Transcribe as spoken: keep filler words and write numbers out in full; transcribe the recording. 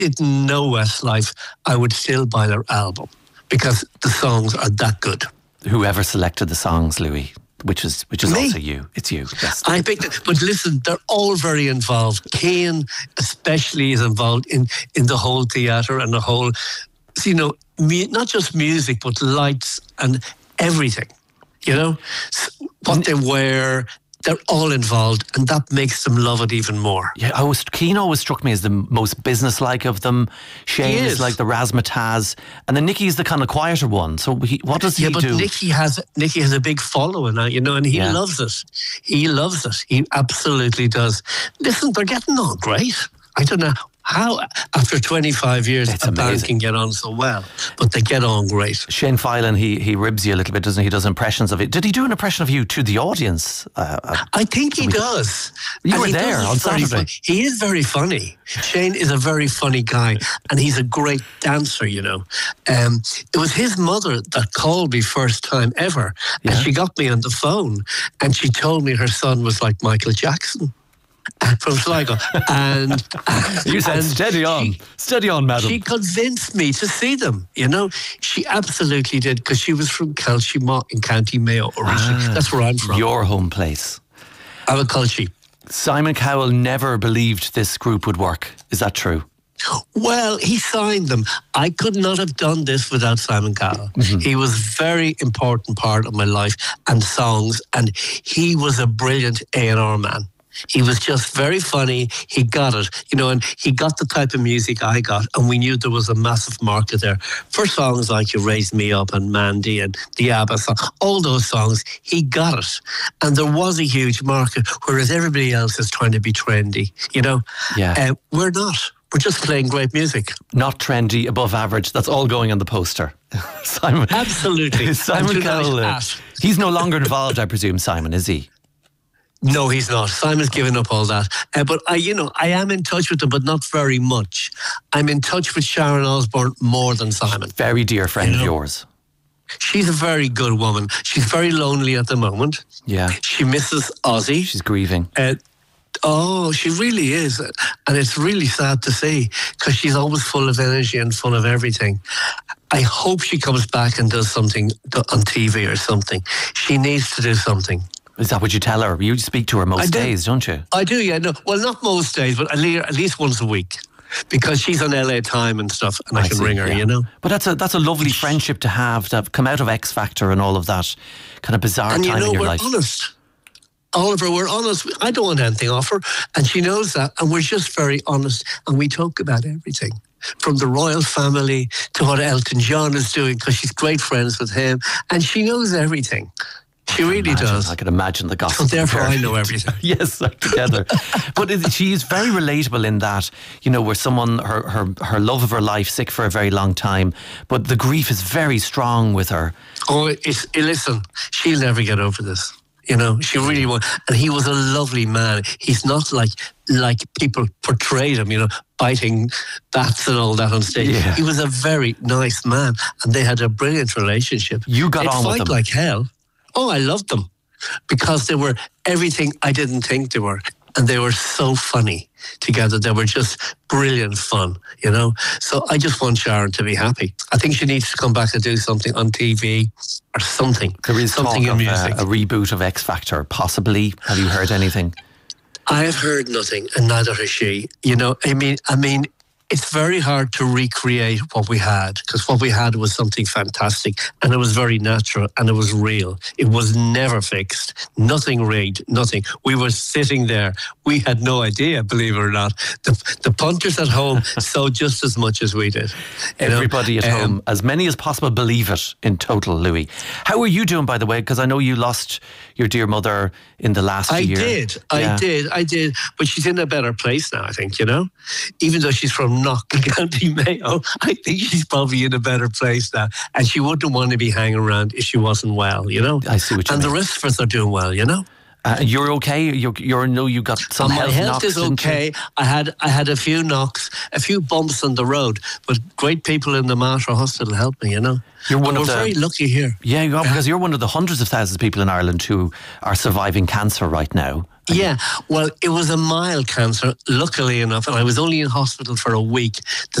didn't know Westlife, I would still buy their album because the songs are that good. Whoever selected the songs, Louis, which is which is Me. also you. It's you. Yes. I picked it, but listen, they're all very involved. Cian especially is involved in, in the whole theatre and the whole, you know, me, not just music, but lights and everything. You know, what they wear, they're all involved, and that makes them love it even more. Yeah, I was, Cian always struck me as the most businesslike of them. Shane is. is like the razzmatazz, and then Nicky is the kind of quieter one. So he, what does he yeah, but do? Nicky has Nicky has a big following now, you know, and he Yeah. loves it. He loves it. He absolutely does. Listen, they're getting on great. I don't know how, after twenty-five years, It's a band amazing. can get on so well, but they get on great. Shane Filan, he he ribs you a little bit, doesn't he? He does impressions of it. Did he do an impression of you to the audience? Uh, uh, I think he does. You And were he there does it on very Saturday. fun- He is very funny. Shane is a very funny guy, and he's a great dancer, you know. Um, it was his mother that called me first time ever, Yeah. and she got me on the phone, and she told me her son was like Michael Jackson from Sligo. And you said, and steady on, she- steady on, madam. She convinced me to see them, you know. She absolutely did, because she was from Kelchie in County Mayo originally. Ah. That's where I'm from. Your home place. I'm a Kelchie. Simon Cowell never believed this group would work. Is that true? Well, he signed them. I could not have done this without Simon Cowell. Mm-hmm. He was a very important part of my life and songs, and he was a brilliant A and R man. He was just very funny. He got it, you know, and he got the type of music I got, and we knew there was a massive market there for songs like You Raised Me Up and Mandy and the ABBA song, all those songs. He got it, and there was a huge market, whereas everybody else is trying to be trendy, you know. Yeah. Uh, we're not. We're just playing great music. Not trendy, above average. That's all going on the poster. Simon. Absolutely. Simon And tonight Cowell. uh, at- he's no longer involved, I presume, Simon, is he? No, he's not. Simon's given up all that. Uh, but I, you know, I am in touch with him, but not very much. I'm in touch with Sharon Osbourne more than Simon. Very dear friend You of know. yours. She's a very good woman. She's very lonely at the moment. Yeah. She misses Ozzy. She's grieving. Uh, oh, she really is. And it's really sad to see, because she's always full of energy and full of everything. I hope she comes back and does something on T V or something. She needs to do something. Is that what you tell her? You speak to her I most do. days, don't you? I do, yeah. No, well, not most days, but at least, at least once a week, because she's on L A Time and stuff, and I, can see, ring her, yeah. you know. But that's a that's a lovely friendship to have, to have come out of X Factor and all of that kind of bizarre And you time know, in your we're life. honest. Oliver, we're honest. I don't want anything off her, and she knows that, and we're just very honest, and we talk about everything. From the royal family to what Elton John is doing, because she's great friends with him, and she knows everything. She really Imagine- does. I could imagine the gossip. So therefore, there. I know everything. Yes, together. But it, she is very relatable in that, you know, where someone, her, her, her love of her life, sick for a very long time, but the grief is very strong with her. Oh, it's, listen, she'll never get over this. You know, she really won't. And he was a lovely man. He's not like like people portrayed him, you know, biting bats and all that on stage. Yeah. He was a very nice man, and they had a brilliant relationship. You got They'd on with fight them. like hell. Oh, I loved them, because they were everything I didn't think they were. And they were so funny together. They were just brilliant fun, you know. So I just want Sharon to be happy. I think she needs to come back and do something on T V or something. There is something talk in of uh, music. a reboot of X Factor, possibly. Have you heard anything? I have heard nothing, and neither has she. You know, I mean, I mean, it's very hard to recreate what we had, because what we had was something fantastic, and it was very natural, and it was real. It was never fixed, nothing rigged, nothing. We were sitting there. We had no idea, believe it or not. The, the punters at home saw just as much as we did. You know? Everybody at Um, home, as many as possible, believe it in total, Louis. How are you doing, by the way? Because I know you lost your dear mother in the last I year. did, Yeah. I did, I did. But she's in a better place now, I think, you know? Even though she's from Knock, County Mayo, I think she's probably in a better place now. And she wouldn't want to be hanging around if she wasn't well, you know? I see what you And mean. the rest of us are doing well, you know? Uh, you're okay? You're, you're no, you got some And my health health knocks, is didn't you? okay. I had I had a few knocks, a few bumps on the road, but great people in the Mater Hospital helped me, you know? You're one And of we're the- very lucky here. Yeah, you are, because you're one of the hundreds of thousands of people in Ireland who are surviving cancer right now. Yeah, well, it was a mild cancer, luckily enough, and I was only in hospital for a week. The